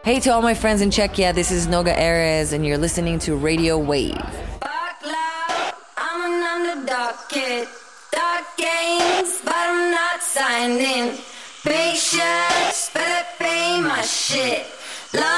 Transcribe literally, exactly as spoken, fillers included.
Hey to all my friends in Czechia, this is Noga Erez and you're listening to Radio Wave. Fuck loud, I'm an underdog kid. Dark games, but I'm not signed in. Patience, better pay my shit. Love